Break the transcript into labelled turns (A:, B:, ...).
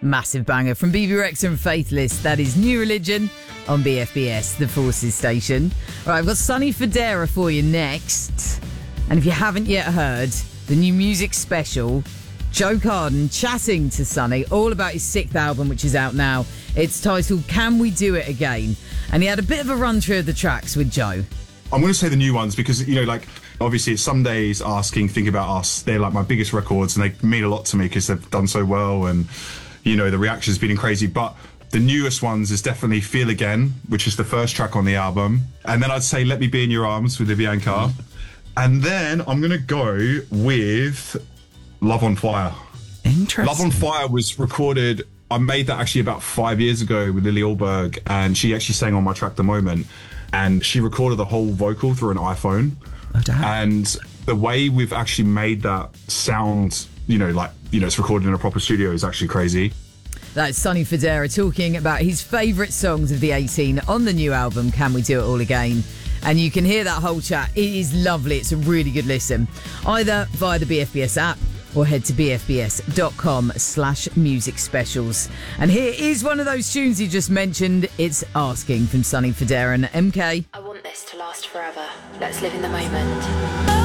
A: Massive banger from BB Rexa and Faithless. That is New Religion on BFBS, the Forces station. Right, I've got Sonny Fodera for you next. And if you haven't yet heard, the new music special, Joe Carden chatting to Sonny all about his 6th album, which is out now. It's titled Can We Do It Again? And he had a bit of a run through of the tracks with Joe.
B: I'm going to say the new ones because, you know, like, obviously it's Some Days, Asking, Think About Us. They're like my biggest records and they mean a lot to me because they've done so well and, you know, the reaction's been crazy. But the newest ones is definitely Feel Again, which is the first track on the album. And then I'd say Let Me Be In Your Arms with Vivianca. And then I'm going to go with Love on Fire.
A: Interesting.
B: Love on Fire was recorded, I made that actually about 5 years ago with Lily Alberg, and she actually sang on my track The Moment, and she recorded the whole vocal through an iPhone.
A: Oh, damn.
B: And the way we've actually made that sound, you know, like, you know, it's recorded in a proper studio is actually crazy.
A: That's Sonny Fodera talking about his favourite songs of the 18 on the new album, Can We Do It All Again? And you can hear that whole chat. It is lovely. It's a really good listen. Either via the BFBS app or head to bfbs.com/music specials. And here is one of those tunes you just mentioned. It's Asking from Sonny Fodera and MK.
C: I want this to last forever. Let's live in the moment.